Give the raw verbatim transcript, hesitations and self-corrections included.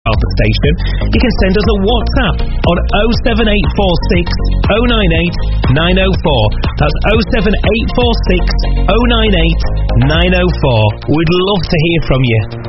of the station, you can send us a WhatsApp on oh seven eight four six, oh nine eight, nine oh four. That's oh seven eight four six, oh nine eight, nine oh four. We'd love to hear from you.